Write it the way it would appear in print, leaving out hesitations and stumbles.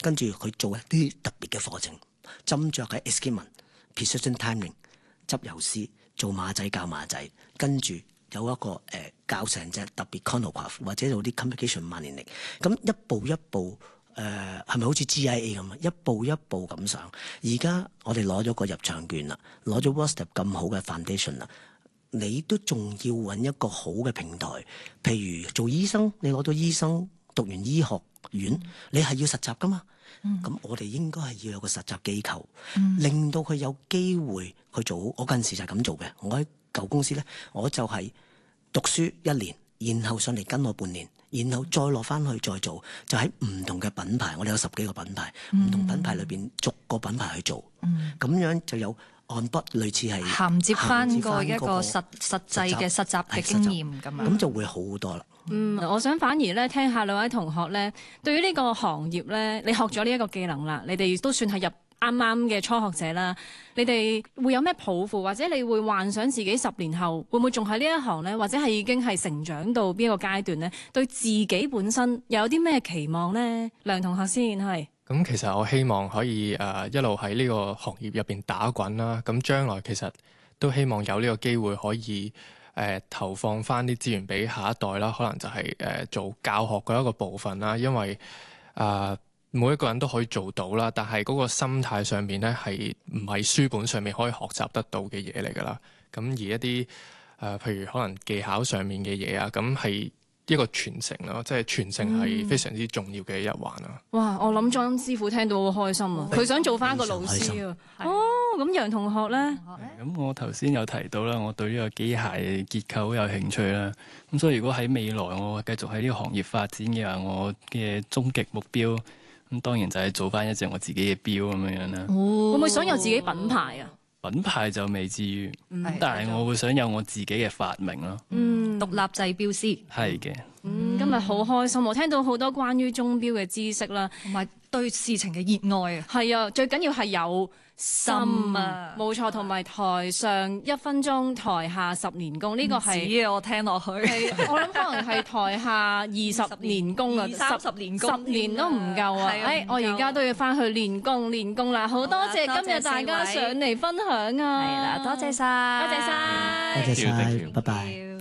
跟住佢做一啲特別嘅課程，斟酌嘅 escapement、precision timing、執油絲、做馬仔教馬仔，跟住有一個教成隻特別 chronograph 或者做啲 complication 萬年曆，咁一步一步係咪好似 GIA 咁啊？一步一步咁上。而家我哋攞咗個入場券啦，攞咗 WhatsApp 咁好嘅 foundation 啦，你都仲要揾一個好嘅平台，譬如做醫生，你攞到醫生讀完醫學院，你係要實習噶嘛？咁我哋應該係要有個實習機構，令到佢有機會去做。我嗰陣時就係咁做嘅。我喺舊公司咧，我就係讀書1年，然後上嚟跟我半年，然後再落翻去再做，就喺唔同嘅品牌，我哋有10幾個品牌，唔同品牌裏邊逐個品牌去做，咁樣就有按筆類似係銜接翻一個實際嘅實習嘅經驗咁樣， 咁就會好好多啦。 我想反而咧聽下兩位同學咧，對於呢個行業咧，你學咗呢一個技能啦，你哋都算係入啱啱嘅初學者啦，你哋會有咩抱負，或者你會幻想自己10年後會唔會仲喺呢一行呢？或者係已經係成長到邊一個階段呢？對自己本身又有啲咩期望呢？梁同學先係。 咁其實我希望可以一路喺呢個行業入邊打滾啦。咁將來其實都希望有呢個機會可以投放翻啲資源俾下一代啦。可能就係做教學嘅一個部分啦。因為每一個人都可以做到啦，但係嗰個心態上面咧係唔係書本上面可以學習得到嘅嘢嚟㗎啦。咁而一啲譬如可能技巧上面嘅嘢啊，咁係一個傳承咯，即係傳承係非常之重要嘅一環啊。 哇！我諗莊師傅聽到好開心啊，佢想做翻個老師啊。咁楊同學咧？ 咁我頭先有提到啦，我對呢個機械結構好有興趣啦。咁所以如果喺未來我繼續喺呢個行業發展嘅話，我嘅終極目標咁當然就係做翻一隻我自己嘅錶咁樣啦。 會唔會想有自己品牌啊？ 品牌就未至於，但係我會想有我自己嘅發明咯。 獨立製錶師。 係嘅。 今日好開心，我聽到好多關於鐘錶嘅知識啦， 同埋對事情嘅熱愛啊。 係啊，最緊要係有心啊，冇錯，同埋台上1分鐘，台下10年功，呢個係我聽落去， 我諗可能係台下20年功啊 ，30年功 ，10年都唔夠啊！我而家都要翻去練功啦！好多謝今日大家上嚟分享啊！ 係啦，多謝晒， 多謝晒， 多謝晒，拜拜。